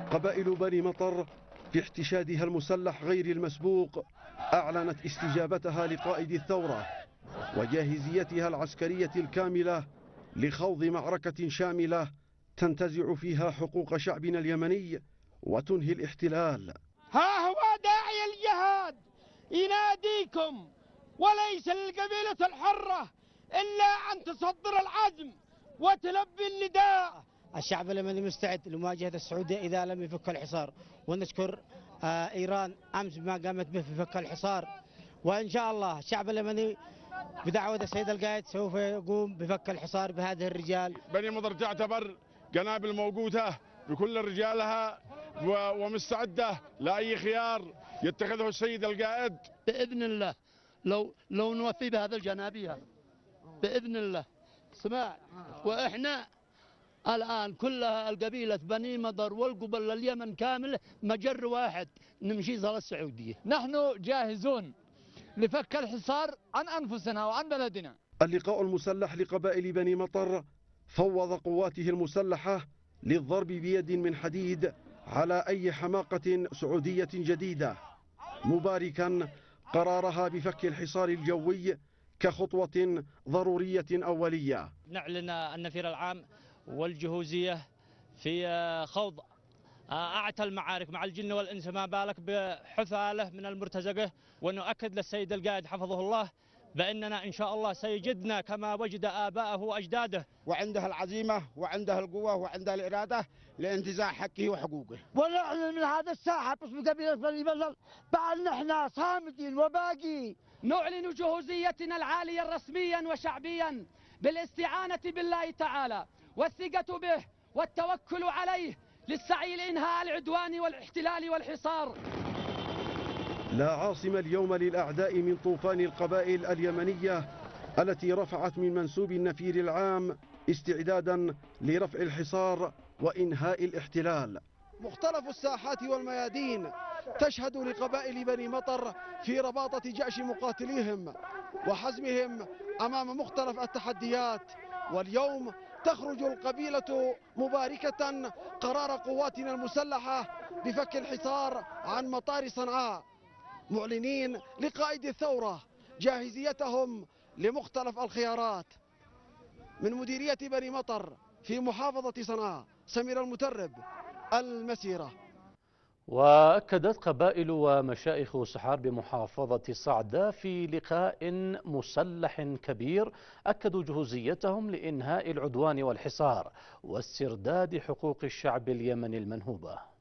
قبائل بني مطر في احتشادها المسلح غير المسبوق أعلنت استجابتها لقائد الثورة وجاهزيتها العسكرية الكاملة لخوض معركة شاملة تنتزع فيها حقوق شعبنا اليمني وتنهي الاحتلال. ها هو داعي الجهاد يناديكم، وليس للقبيلة الحرة إلا أن تصدر العزم وتلبي النداء. الشعب اليمني مستعد لمواجهة السعودية إذا لم يفك الحصار، ونشكر إيران أمس بما قامت به في فك الحصار، وإن شاء الله الشعب اليمني بدعوة السيد القائد سوف يقوم بفك الحصار بهذه الرجال. بني مطر تعتبر قنابل موجودة بكل رجالها ومستعدة لأي خيار يتخذه السيد القائد بإذن الله. لو نوفي بهذا الجنابية بإذن الله سماع. وإحنا الآن كلها القبيلة بني مطر والقبل اليمن كامل مجر واحد نمشي على السعودية. نحن جاهزون لفك الحصار عن أنفسنا وعن بلدنا. اللقاء المسلح لقبائل بني مطر فوض قواته المسلحة للضرب بيد من حديد على أي حماقة سعودية جديدة، مباركا قرارها بفك الحصار الجوي كخطوة ضرورية أولية. نعلن النفير العام والجهوزية في خوض أعتى المعارك مع الجن والإنس، ما بالك بحثالة من المرتزقة، ونؤكد للسيد القائد حفظه الله بأننا إن شاء الله سيجدنا كما وجد آباءه وأجداده، وعنده العزيمة وعنده القوة وعنده الإرادة لانتزاع حقه وحقوقه. ونحن من هذا الساحة باسم قبيلة بني مطر بعد نحن صامدين وباقي. نعلن جهوزيتنا العالية رسميا وشعبيا بالاستعانة بالله تعالى والثقة به والتوكل عليه للسعي لإنهاء العدوان والاحتلال والحصار. لا عاصم اليوم للأعداء من طوفان القبائل اليمنية التي رفعت من منسوب النفير العام استعدادا لرفع الحصار وإنهاء الاحتلال. مختلف الساحات والميادين تشهد لقبائل بني مطر في رباطة جأش مقاتليهم وحزمهم أمام مختلف التحديات. واليوم تخرج القبيلة مباركة قرار قواتنا المسلحة بفك الحصار عن مطار صنعاء، معلنين لقائد الثورة جاهزيتهم لمختلف الخيارات. من مديرية بني مطر في محافظة صنعاء، سمير المترب، المسيرة. وأكدت قبائل ومشايخ سحار بمحافظة صعدة في لقاء مسلح كبير أكدوا جهوزيتهم لإنهاء العدوان والحصار واسترداد حقوق الشعب اليمني المنهوبة.